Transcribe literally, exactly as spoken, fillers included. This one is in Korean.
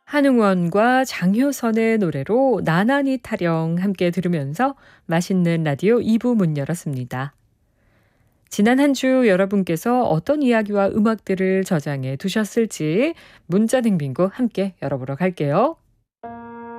한흥원과 장효선의 노래로 나나니 타령 함께 들으면서 맛있는 라디오 이 부 문 열었습니다. 지난 한 주 여러분께서 어떤 이야기와 음악들을 저장해 두셨을지 문자 댕빙고 함께 열어보러 갈게요.